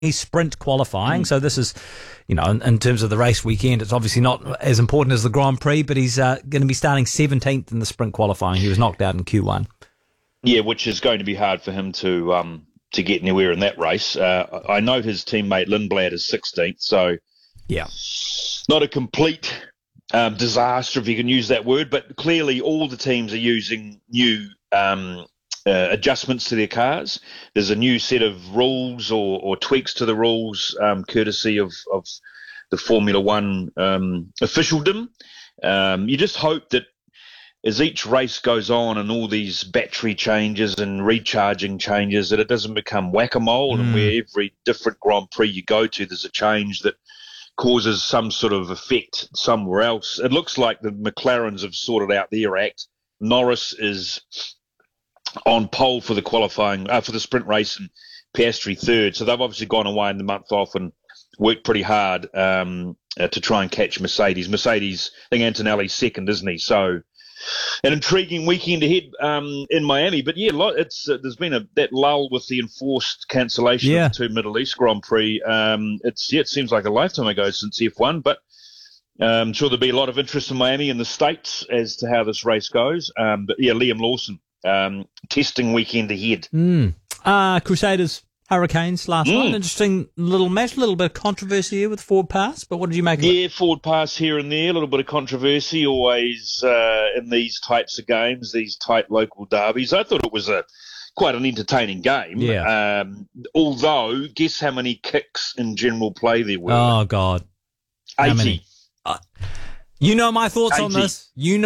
sprint qualifying. So this is, in terms of the race weekend, it's obviously not as important as the Grand Prix, but he's going to be starting 17th in the sprint qualifying. He was knocked out in Q1. Yeah, which is going to be hard for him to get anywhere in that race. I note his teammate Lindblad is 16th, so yeah, not a complete disaster, if you can use that word, but clearly all the teams are using new adjustments to their cars. There's a new set of rules or tweaks to the rules, courtesy of the Formula One officialdom. You just hope that as each race goes on and all these battery changes and recharging changes, that it doesn't become whack-a-mole and where every different Grand Prix you go to, there's a change that causes some sort of effect somewhere else. It looks like the McLarens have sorted out their act. Norris is on pole for the qualifying, for the sprint race, and Piastri third. So they've obviously gone away in the month off and worked pretty hard to try and catch Mercedes. Mercedes, I think Antonelli's second, isn't he? So an intriguing weekend ahead in Miami. But yeah, there's been that lull with the enforced cancellation of the two Middle East Grand Prix. It seems like a lifetime ago since F1, but I'm sure there'll be a lot of interest in Miami and the States as to how this race goes. But yeah, Liam Lawson, testing weekend ahead. Crusaders Hurricanes last night. Interesting little match, a little bit of controversy here with Ford Pass, but what did you make of it? Yeah, Ford Pass here and there, a little bit of controversy always in these types of games, these tight local derbies. I thought it was quite an entertaining game. Yeah. Although, guess how many kicks in general play there were? Oh, God. 80. You know my thoughts on this.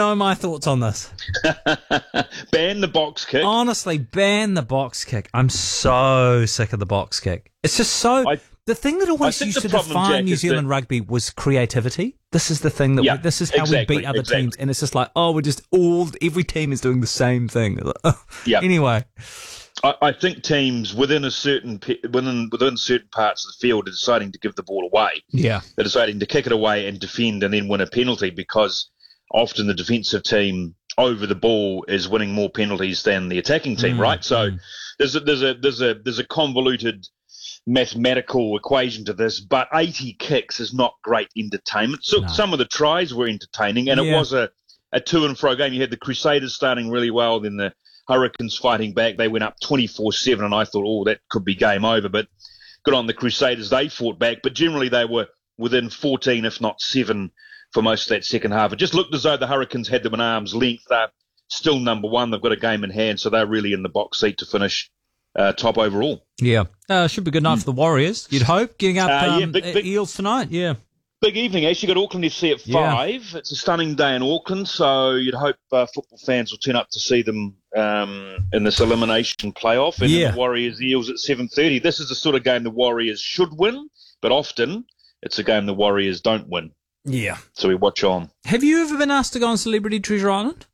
Ban the box kick. Honestly, ban the box kick. I'm so sick of the box kick. It's just the thing that always used to define New Zealand rugby was creativity. This is the thing that this is how we beat other teams, and it's just like, every team is doing the same thing. Anyway. I think teams within certain parts of the field are deciding to give the ball away. Yeah, they're deciding to kick it away and defend, and then win a penalty, because often the defensive team over the ball is winning more penalties than the attacking team, right? So there's a convoluted mathematical equation to this, but 80 kicks is not great entertainment. So some of the tries were entertaining, and it was a to and fro game. You had the Crusaders starting really well, then the Hurricanes fighting back. They went up 24-7, and I thought, that could be game over. But good on the Crusaders. They fought back. But generally they were within 14, if not 7, for most of that second half. It just looked as though the Hurricanes had them an arm's length. They're still number one. They've got a game in hand, so they're really in the box seat to finish top overall. Yeah. Should be good enough for the Warriors, you'd hope, getting up big Eels tonight. Yeah. Big evening, actually. Got Auckland FC at 5. It's a stunning day in Auckland, so you'd hope football fans will turn up to see them in this elimination playoff. And the Warriors Eels at 7:30. This is the sort of game the Warriors should win, but often it's a game the Warriors don't win. Yeah. So we watch on. Have you ever been asked to go on Celebrity Treasure Island?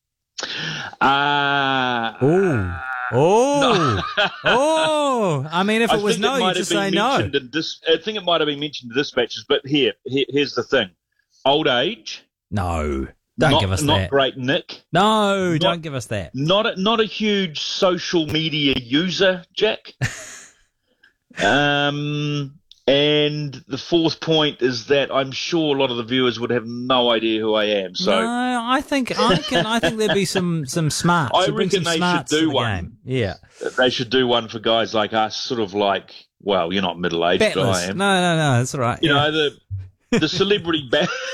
I mean, if it was no, you'd just say no. I think it might have been mentioned in dispatches, but here's the thing. Old age. No. Don't give us that. Not great Nick. No, don't give us that. Not a huge social media user, Jack. And the fourth point is that I'm sure a lot of the viewers would have no idea who I am. So no, I think there'd be some smarts. I reckon they should do one. Game. Yeah, they should do one for guys like us, sort of like, well, you're not middle-aged, but I am. No, that's all right. You know, the celebrity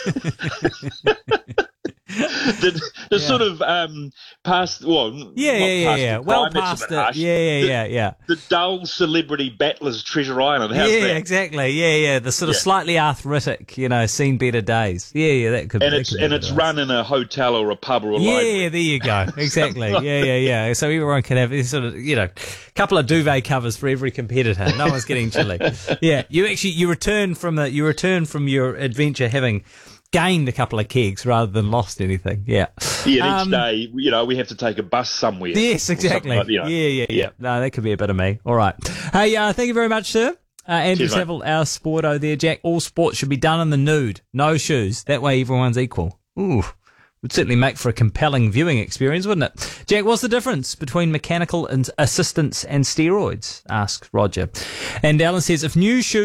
the sort of past, well, well past it. Yeah. The dull celebrity battlers Treasure Island. How's that? Exactly. Yeah. The sort of slightly arthritic, seen better days. Yeah, that could. It's run in a hotel or a pub or a library. Yeah, there you go. Exactly. Yeah. So everyone can have this sort of, a couple of duvet covers for every competitor. No one's getting chilly. Yeah, you return from your adventure having gained a couple of kegs rather than lost anything. Yeah. Yeah, each day, we have to take a bus somewhere. Yes, exactly. Like, Yeah. No, that could be a bit of me. All right. Hey, thank you very much, sir. Andrew Saville, our sporto there. Jack, all sports should be done in the nude. No shoes. That way everyone's equal. Ooh, Would certainly make for a compelling viewing experience, wouldn't it? Jack, what's the difference between mechanical assistance and steroids? Asks Roger. And Alan says, if new shoes